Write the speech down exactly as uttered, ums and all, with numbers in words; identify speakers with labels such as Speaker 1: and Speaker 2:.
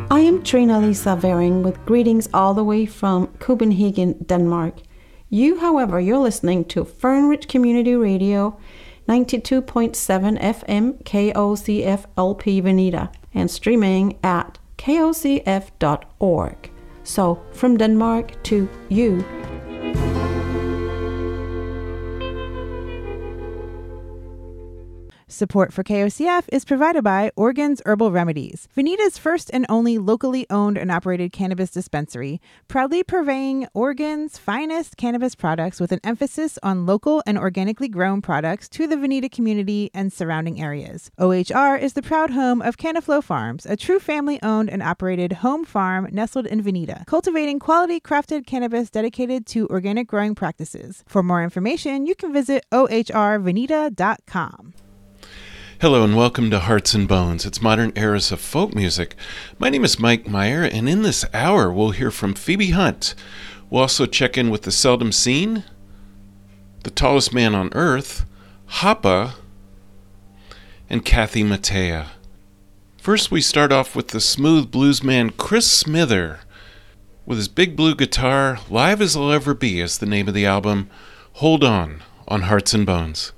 Speaker 1: I am Trina Lisa Vering with greetings all the way from Copenhagen, Denmark. You, however, you're listening to Fernridge Community Radio, ninety-two point seven F M K O C F L P Veneta, and streaming at K O C F dot org. So, from Denmark to you.
Speaker 2: Support for K O C F is provided by Organs Herbal Remedies, Veneta's first and only locally owned and operated cannabis dispensary, proudly purveying Oregon's finest cannabis products with an emphasis on local and organically grown products to the Veneta community and surrounding areas. O H R is the proud home of Canaflow Farms, a true family-owned and operated home farm nestled in Veneta, cultivating quality crafted cannabis dedicated to organic growing practices. For more information, you can visit O H R veneta dot com.
Speaker 3: Hello and welcome to Hearts and Bones. It's modern eras of folk music. My name is Mike Meyer, and in this hour we'll hear from Phoebe Hunt. We'll also check in with The Seldom Seen, The Tallest Man on Earth, Hapa, and Kathy Mattea. First we start off with the smooth bluesman Chris Smither. With his big blue guitar, Live as I'll Ever Be is the name of the album. Hold on on Hearts and Bones.